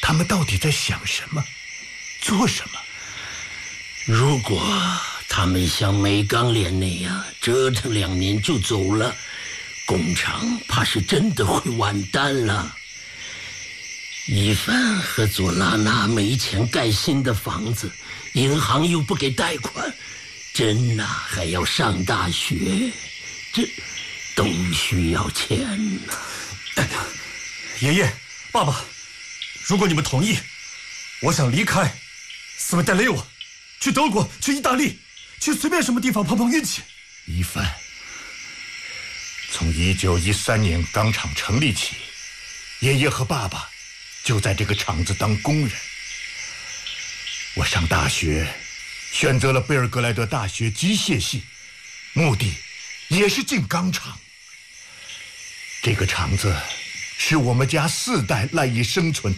他们到底在想什么，做什么？ 如果他们像梅冈莲那样折腾2年就走了，工厂怕是真的会完蛋了。伊凡和佐拉娜没钱盖新的房子，银行又不给贷款，珍娜还要上大学，这都需要钱呢。 爷爷、爸爸，如果你们同意，我想离开斯维代雷瓦，去德国，去意大利，去随便什么地方碰碰运气。 伊凡，从1913年钢厂成立起，爷爷和爸爸就在这个厂子当工人。我上大学选择了贝尔格莱德大学机械系，目的也是进钢厂。这个厂子是我们家4代赖以生存